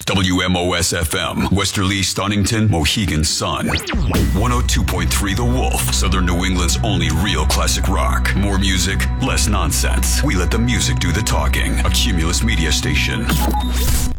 WMOS FM, Westerly, Stonington, Mohegan Sun. 102.3 The Wolf, Southern New England's only real classic rock. More music, less nonsense. We let the music do the talking. A Cumulus Media station.